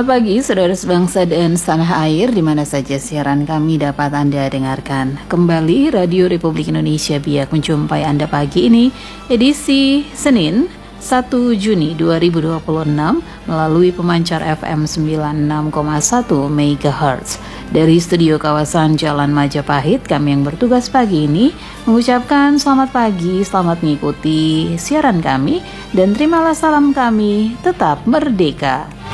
Selamat pagi saudara sebangsa dan setanah air di mana saja siaran kami dapat Anda dengarkan. Kembali Radio Republik Indonesia Biak menjumpai Anda pagi ini edisi Senin 1 Juni 2026 melalui pemancar FM 96,1 MHz. Dari studio kawasan Jalan Majapahit, kami yang bertugas pagi ini mengucapkan selamat pagi, selamat mengikuti siaran kami, dan terimalah salam kami tetap merdeka.